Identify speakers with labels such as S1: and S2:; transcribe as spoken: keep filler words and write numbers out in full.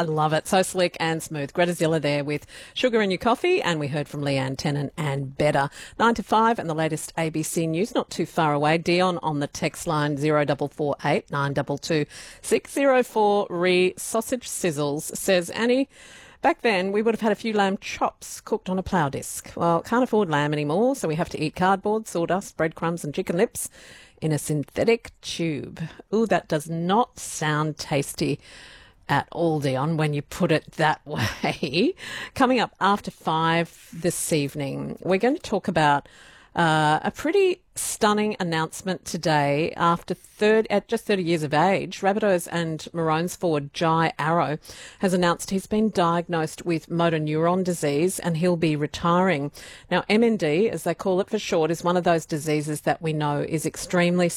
S1: I love it. So slick and smooth. Greta Zilla there with Sugar in Your Coffee, and we heard from Leanne Tennant and Better. Nine to five and the latest A B C News, not too far away. Dion on the text line zero four four eight nine two two six zero four re sausage sizzles says, Annie, back then we would have had a few lamb chops cooked on a plough disc. Well, can't afford lamb anymore, so we have to eat cardboard, sawdust, breadcrumbs and chicken lips in a synthetic tube. Ooh, that does not sound tasty at all, Dion, when you put it that way. Coming up after five this evening, we're going to talk about uh, a pretty stunning announcement today. After third, at just thirty years of age, Rabbitohs and Maroons forward Jai Arrow has announced he's been diagnosed with motor neuron disease and he'll be retiring. Now, M N D, as they call it for short, is one of those diseases that we know is extremely